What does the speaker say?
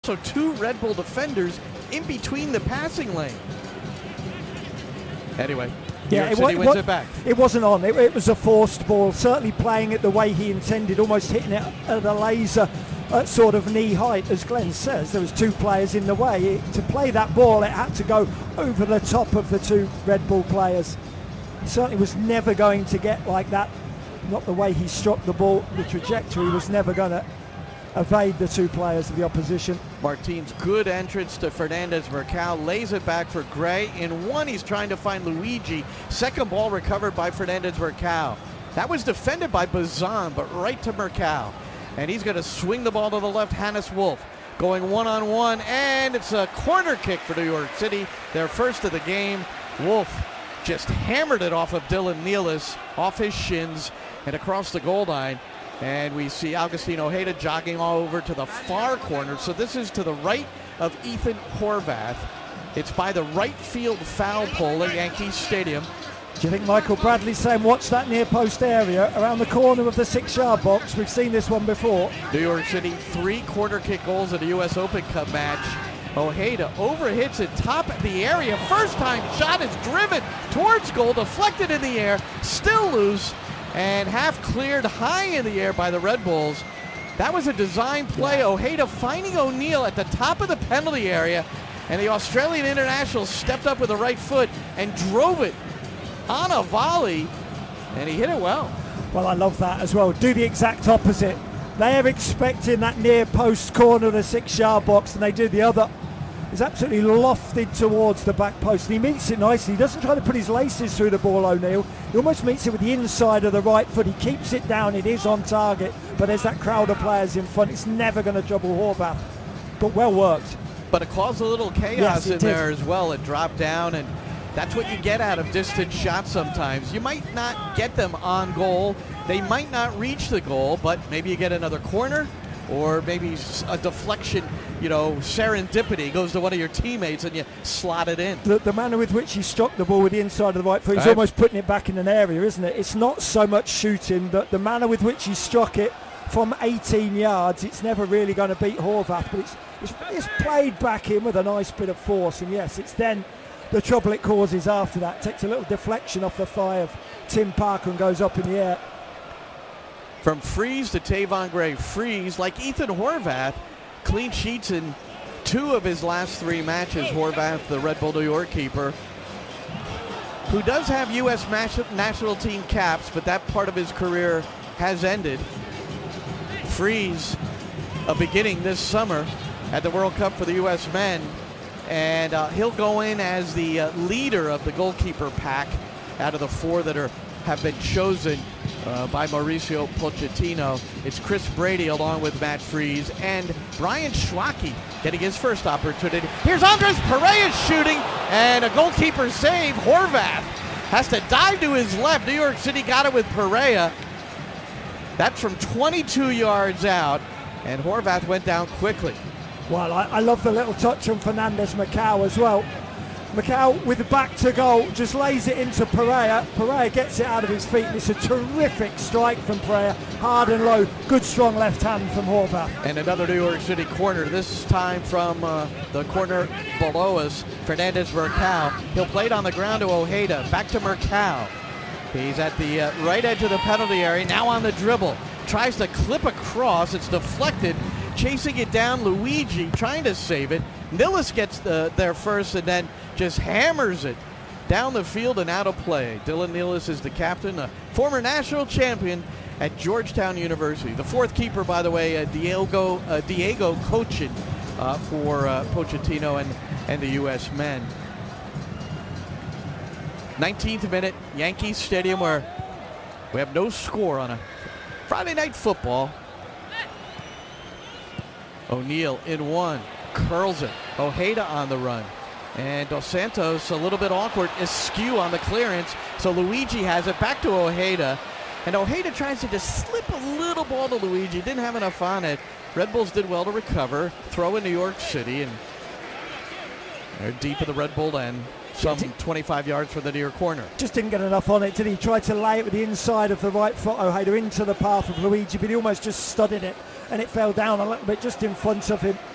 also 2 Red Bull defenders in between the passing lane. Anyway, New York City wins it back. It wasn't on. It was a forced ball, certainly playing it the way he intended, almost hitting it at a laser at sort of knee height. As Glenn says, there was 2 players in the way. To play that ball, it had to go over the top of the 2 Red Bull players. He certainly was never going to get like that. Not the way he struck the ball. The trajectory was never going to evade the 2 players of the opposition. Martins, good entrance to Fernandez-Mercado, lays it back for Gray. In one, he's trying to find Luigi. Second ball recovered by Fernandez-Mercado. That was defended by Bazan, but right to Mercado. And he's going to swing the ball to the left. Hannes Wolf going one-on-one, and it's a corner kick for New York City. Their first of the game. Wolf just hammered it off of Dylan Nealis, off his shins, and across the goal line. And we see Agustin Ojeda jogging all over to the far corner. So this is to the right of Ethan Horvath. It's by the right field foul pole at Yankee Stadium. Do you think Michael Bradley's saying, watch that near post area around the corner of the 6-yard box? We've seen this one before. New York City, 3 corner kick goals at the U.S. Open Cup match. Ojeda overhits it top of the area. First time shot is driven towards goal, deflected in the air, still loose, and half cleared high in the air by the Red Bulls. That was a design play. Ojeda finding O'Neill at the top of the penalty area, and the Australian international stepped up with the right foot and drove it on a volley, and he hit it well. Well, I love that as well. Do the exact opposite. They're expecting that near post corner of the 6-yard box, and they do the other. He's absolutely lofted towards the back post, and he meets it nicely. He doesn't try to put his laces through the ball, O'Neill. He almost meets it with the inside of the right foot. He keeps it down. It is on target, but there's that crowd of players in front. It's never going to trouble Horvath, but well worked. But it caused a little chaos in there as well. It dropped down, and that's what you get out of distant shots sometimes. You might not get them on goal. They might not reach the goal, but maybe you get another corner, or maybe a deflection, serendipity goes to one of your teammates and you slot it in. The manner with which he struck the ball with the inside of the right foot, he's almost putting it back in an area, isn't it? It's not so much shooting, but the manner with which he struck it from 18 yards, it's never really going to beat Horvath, but it's played back in with a nice bit of force, and yes, it's then the trouble it causes after that. Takes a little deflection off the thigh of Tim Parker and goes up in the air. From Freeze to Tavon Gray. Freeze, like Ethan Horvath, clean sheets in 2 of his last 3 matches. Horvath, the Red Bull New York keeper, who does have U.S. national team caps, but that part of his career has ended. Freeze, a beginning this summer at the World Cup for the U.S. men, and he'll go in as the leader of the goalkeeper pack out of the 4 that have been chosen by Mauricio Pochettino. It's Chris Brady along with Matt Freeze and Brian Schwacke getting his first opportunity. Here's Andres Pereira shooting, and a goalkeeper save. Horvath has to dive to his left. New York City got it with Pereira. That's from 22 yards out, and Horvath went down quickly. Well, I love the little touch on Fernandez-Mercado as well. Mercado with the back to goal just lays it into Pereira. Pereira gets it out of his feet, and it's a terrific strike from Pereira. Hard and low, good strong left hand from Horvath. And another New York City corner, this time from the corner below us, Fernandez-Mercado. He'll play it on the ground to Ojeda, back to Mercado. He's at the right edge of the penalty area, now on the dribble. Tries to clip across, it's deflected. Chasing it down, Luigi trying to save it. Nilles gets there first and then just hammers it down the field and out of play. Dylan Nilles is the captain, a former national champion at Georgetown University. The 4th keeper, by the way, Diego Cochin for Pochettino and the U.S. men. 19th minute, Yankee Stadium, where we have no score on a Friday night football. O'Neill in one, curls it. Ojeda on the run. And Dos Santos, a little bit awkward, askew on the clearance. So Luigi has it back to Ojeda. And Ojeda tries to just slip a little ball to Luigi. Didn't have enough on it. Red Bulls did well to recover. Throw in New York City. And they're deep in the Red Bull end. Some 25 yards from the near corner. Just didn't get enough on it, did he? Tried to lay it with the inside of the right foot, Ojeda, into the path of Luigi, but he almost just studded it, and it fell down a little bit just in front of him.